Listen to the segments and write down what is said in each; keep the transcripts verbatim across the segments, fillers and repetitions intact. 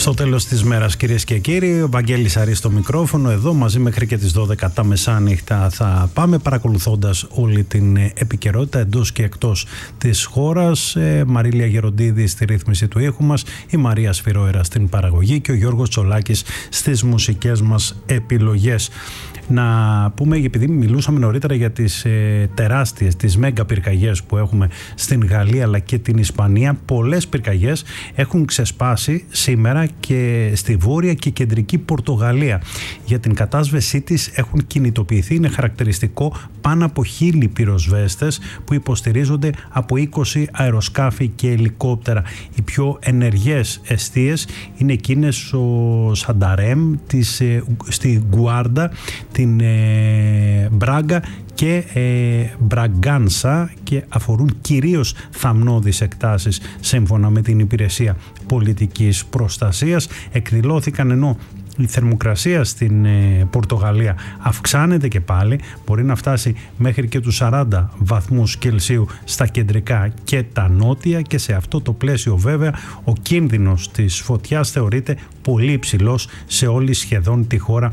Στο τέλος της μέρας, κυρίες και κύριοι, ο Βαγγέλης Αρής στο μικρόφωνο, εδώ μαζί μέχρι και τις δώδεκα τα μεσάνυχτα θα πάμε παρακολουθώντας όλη την επικαιρότητα εντός και εκτός της χώρας. Ε, Μαρίλια Γεροντίδη στη ρύθμιση του ήχου μας, η Μαρία Σφυρόερα στην παραγωγή και ο Γιώργος Τσολάκης στις μουσικές μας επιλογές. Να πούμε, επειδή μιλούσαμε νωρίτερα για τις ε, τεράστιες, τις μέγα πυρκαγιές που έχουμε στην Γαλλία αλλά και την Ισπανία, πολλές πυρκαγιές έχουν ξεσπάσει σήμερα και στη βόρεια και κεντρική Πορτογαλία. Για την κατάσβεσή της έχουν κινητοποιηθεί, είναι χαρακτηριστικό, πάνω από χίλιοι πυροσβέστες που υποστηρίζονται από είκοσι αεροσκάφη και ελικόπτερα. Οι πιο ενεργές εστίες είναι εκείνες στο Σανταρέμ, της, ε, στη Γκουάρντα, την ε, Μπράγκα και ε, Μπραγκάνσα και αφορούν κυρίως θαμνώδεις εκτάσεις σύμφωνα με την Υπηρεσία Πολιτικής Προστασίας. Εκδηλώθηκαν, ενώ η θερμοκρασία στην ε, Πορτογαλία αυξάνεται και πάλι, μπορεί να φτάσει μέχρι και τους σαράντα βαθμούς Κελσίου στα κεντρικά και τα νότια, και σε αυτό το πλαίσιο βέβαια ο κίνδυνος της φωτιάς θεωρείται πολύ υψηλός σε όλη σχεδόν τη χώρα,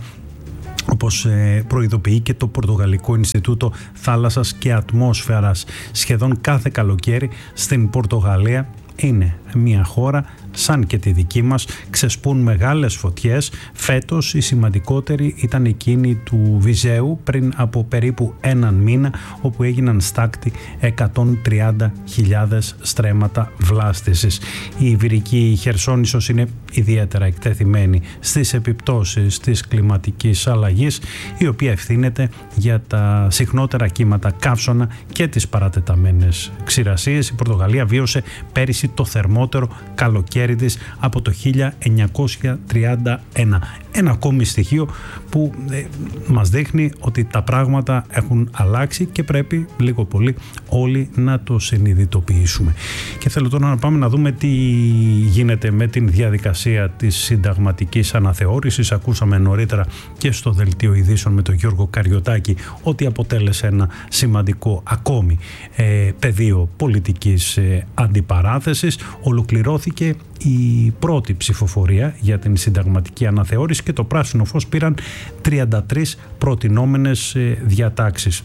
όπως προειδοποιεί και το Πορτογαλικό Ινστιτούτο Θάλασσας και Ατμόσφαιρας. Σχεδόν κάθε καλοκαίρι στην Πορτογαλία, είναι μια χώρα σαν και τη δική μας, ξεσπούν μεγάλες φωτιές. Φέτος η σημαντικότερη ήταν εκείνη του Βυζέου πριν από περίπου έναν μήνα, όπου έγιναν στάκτη εκατόν τριάντα χιλιάδες στρέμματα βλάστησης. Η Ιβηρική Χερσόνησος είναι ιδιαίτερα εκτεθειμένη στις επιπτώσεις της κλιματικής αλλαγής, η οποία ευθύνεται για τα συχνότερα κύματα καύσωνα και τις παρατεταμένες ξηρασίες. Η Πορτογαλία βίωσε πέρυσι το θερμότερο καλοκαίρι της από το χίλια εννιακόσια τριάντα ένα. Ένα ακόμη στοιχείο που ε, μας δείχνει ότι τα πράγματα έχουν αλλάξει και πρέπει λίγο πολύ όλοι να το συνειδητοποιήσουμε. Και θέλω τώρα να πάμε να δούμε τι γίνεται με την διαδικασία της συνταγματικής αναθεώρησης. Ακούσαμε νωρίτερα και στο δελτίο ειδήσεων με τον Γιώργο Καριωτάκη ότι αποτέλεσε ένα σημαντικό ακόμη ε, πεδίο πολιτικής ε, αντιπαράθεσης. Ολοκληρώθηκε η πρώτη ψηφοφορία για την συνταγματική αναθεώρηση και το πράσινο φως πήραν τριάντα τρεις προτινόμενες διατάξεις.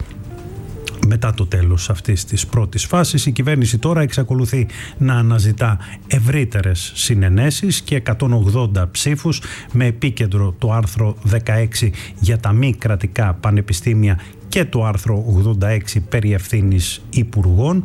Μετά το τέλος αυτής της πρώτης φάσης, η κυβέρνηση τώρα εξακολουθεί να αναζητά ευρύτερες συνενέσεις και εκατόν ογδόντα ψήφους, με επίκεντρο το άρθρο δεκαέξι για τα μη κρατικά πανεπιστήμια και το άρθρο ογδόντα έξι περί ευθύνης υπουργών.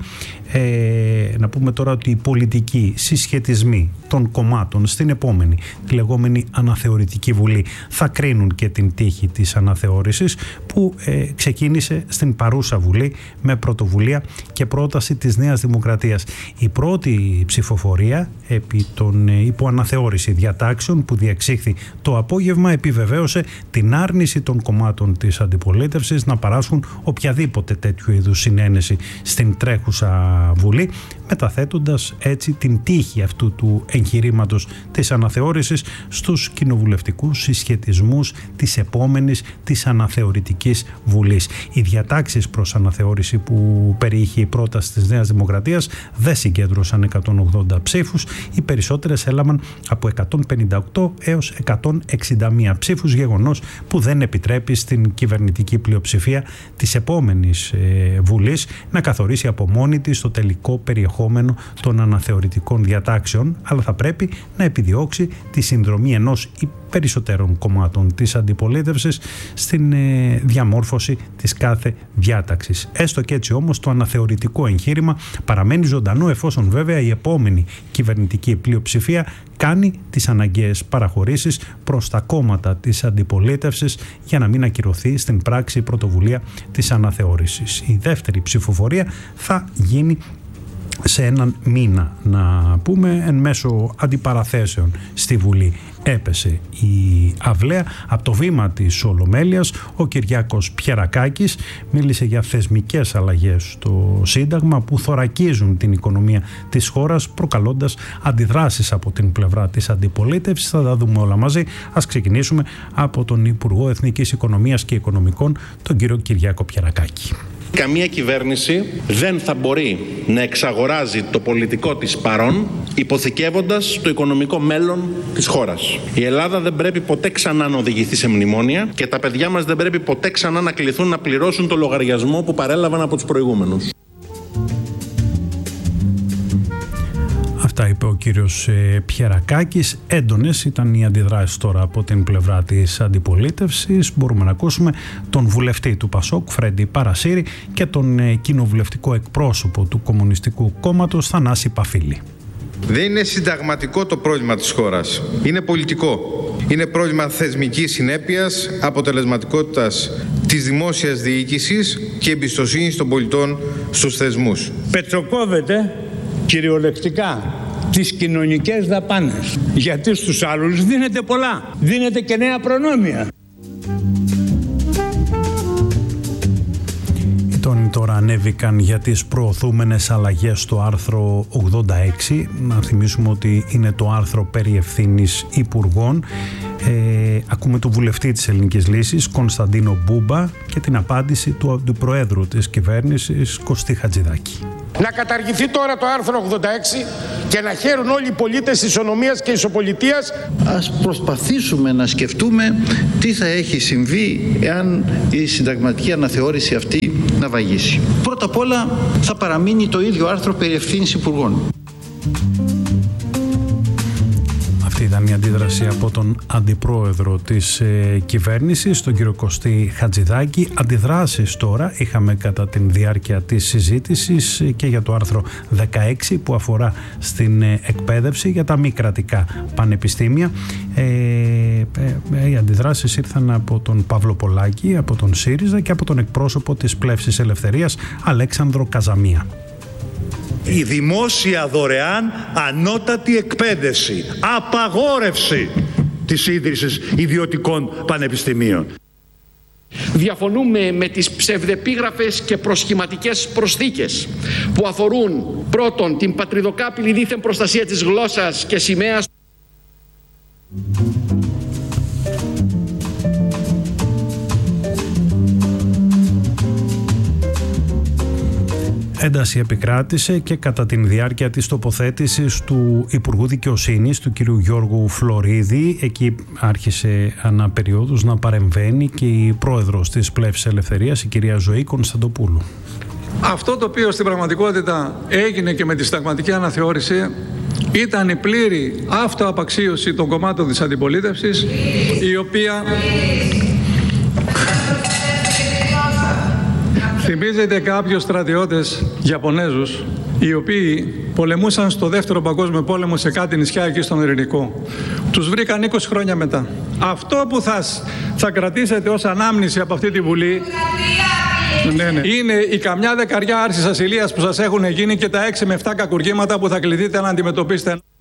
Ε, να πούμε τώρα ότι οι πολιτικοί συσχετισμοί των κομμάτων στην επόμενη, τη λεγόμενη αναθεωρητική βουλή, θα κρίνουν και την τύχη της αναθεώρησης που ε, ξεκίνησε στην παρούσα βουλή με πρωτοβουλία και πρόταση της Νέας Δημοκρατίας. Η πρώτη ψηφοφορία επί των ε, υποαναθεώρηση διατάξεων που διεξήχθη το απόγευμα επιβεβαίωσε την άρνηση των κομμάτων της αντιπολίτευσης να παράσχουν οποιαδήποτε τέτοιου είδους συνένεση στην τρέχουσα Βουλή, μεταθέτοντας έτσι την τύχη αυτού του εγχειρήματος της αναθεώρησης στους κοινοβουλευτικούς συσχετισμούς της επόμενης της αναθεωρητικής Βουλής. Οι διατάξεις προς αναθεώρηση που περιείχε η πρόταση της Νέας Δημοκρατίας δεν συγκέντρωσαν εκατόν ογδόντα ψήφους, οι περισσότερες έλαβαν από εκατόν πενήντα οκτώ έως εκατόν εξήντα μία ψήφους, γεγονός που δεν επιτρέπει στην κυβερνητική πλειοψηφία της επόμενης ε, Βουλής να καθορίσει από μόνη της το τελικό περιεχόμενο των αναθεωρητικών διατάξεων, αλλά θα πρέπει να επιδιώξει τη συνδρομή ενός ή περισσότερων κομμάτων της αντιπολίτευσης στην ε, διαμόρφωση της κάθε διάταξης. Έστω και έτσι όμως το αναθεωρητικό εγχείρημα παραμένει ζωντανό, εφόσον βέβαια η επόμενη κυβερνητική πλειοψηφία κάνει τις αναγκαίες παραχωρήσεις προς τα κόμματα της αντιπολίτευσης για να μην ακυρωθεί στην πράξη η πρωτοβουλία της αναθεώρησης. Η δεύτερη ψηφοφορία θα γίνει σε έναν μήνα, να πούμε, εν μέσω αντιπαραθέσεων στη Βουλή. Έπεσε η αυλαία από το βήμα της Ολομέλειας. Ο Κυριάκος Πιερακάκης μίλησε για θεσμικές αλλαγές στο Σύνταγμα που θωρακίζουν την οικονομία της χώρας, προκαλώντας αντιδράσεις από την πλευρά της αντιπολίτευσης. Θα τα δούμε όλα μαζί. Ας ξεκινήσουμε από τον Υπουργό Εθνικής Οικονομίας και Οικονομικών, τον κύριο Κυριάκο Πιερακάκη. Καμία κυβέρνηση δεν θα μπορεί να εξαγοράζει το πολιτικό της παρόν υποθηκεύοντας το οικονομικό μέλλον της χώρας. Η Ελλάδα δεν πρέπει ποτέ ξανά να οδηγηθεί σε μνημόνια και τα παιδιά μας δεν πρέπει ποτέ ξανά να κληθούν να πληρώσουν το λογαριασμό που παρέλαβαν από τους προηγούμενους. Αυτά είπε ο κύριος Πιερακάκης. Έντονες ήταν οι αντιδράσεις τώρα από την πλευρά της αντιπολίτευσης. Μπορούμε να ακούσουμε τον βουλευτή του Πασόκ, Φρέντι Παρασύρη, και τον κοινοβουλευτικό εκπρόσωπο του Κομμουνιστικού Κόμματος, Θανάση Παφίλη. Δεν είναι συνταγματικό το πρόβλημα της χώρας. Είναι πολιτικό. Είναι πρόβλημα θεσμικής συνέπειας, αποτελεσματικότητας της δημόσιας διοίκησης και εμπιστοσύνης των πολιτών στους θεσμούς. Πετσοκόβεται κυριολεκτικά τις κοινωνικές δαπάνες, γιατί στους άλλους δίνεται πολλά, δίνεται και νέα προνόμια. Οι τόνοι τώρα ανέβηκαν για τις προωθούμενες αλλαγές στο άρθρο ογδόντα έξι. Να θυμίσουμε ότι είναι το άρθρο περί ευθύνης υπουργών. Ε, ακούμε τον βουλευτή της Ελληνικής Λύσης, Κωνσταντίνο Μπούμπα, και την απάντηση του, του Προέδρου της κυβέρνησης, Κωστή Χατζηδάκη. Να καταργηθεί τώρα το άρθρο ογδόντα έξι και να χαίρουν όλοι οι πολίτες της ισονομίας και ισοπολιτείας. Ας προσπαθήσουμε να σκεφτούμε τι θα έχει συμβεί εάν η συνταγματική αναθεώρηση αυτή να βαγίσει. Πρώτα απ' όλα θα παραμείνει το ίδιο άρθρο περί ευθύνης υπουργών. Αυτή ήταν η αντίδραση από τον αντιπρόεδρο της ε, κυβέρνησης, τον κύριο Κωστή Χατζηδάκη. Αντιδράσεις τώρα είχαμε κατά τη διάρκεια της συζήτησης και για το άρθρο δεκαέξι που αφορά στην ε, εκπαίδευση για τα μη κρατικά πανεπιστήμια. Ε, ε, οι αντιδράσεις ήρθαν από τον Παύλο Πολάκη, από τον ΣΥΡΙΖΑ και από τον εκπρόσωπο της Πλεύσης Ελευθερίας, Αλέξανδρο Καζαμία. Η δημόσια δωρεάν ανώτατη εκπαίδευση, απαγόρευση της ίδρυσης ιδιωτικών πανεπιστημίων. Διαφωνούμε με τις ψευδεπίγραφες και προσχηματικές προσθήκες που αφορούν πρώτον την πατριδοκάπηλη δίθεν προστασία της γλώσσας και σημαίας. Ένταση επικράτησε και κατά την διάρκεια της τοποθέτησης του Υπουργού Δικαιοσύνης, του κ. Γιώργου Φλωρίδη. Εκεί άρχισε ανά περιόδους να παρεμβαίνει και η πρόεδρος της Πλεύσης Ελευθερίας, η κυρία Ζωή Κωνσταντοπούλου. Αυτό το οποίο στην πραγματικότητα έγινε και με τη συνταγματική αναθεώρηση ήταν η πλήρη αυτοαπαξίωση των κομμάτων της αντιπολίτευσης, η οποία θυμίζεται κάποιους στρατιώτες Ιαπωνέζους, οι οποίοι πολεμούσαν στο δεύτερο παγκόσμιο πόλεμο σε κάτι νησιά εκεί στον Ειρηνικό. Τους βρήκαν είκοσι χρόνια μετά. Αυτό που θα, θα κρατήσετε ως ανάμνηση από αυτή τη Βουλή, ναι, ναι, είναι η καμιά δεκαριά άρσεις ασυλίας που σας έχουν γίνει και τα έξι με επτά κακουργήματα που θα κληθείτε να αντιμετωπίσετε.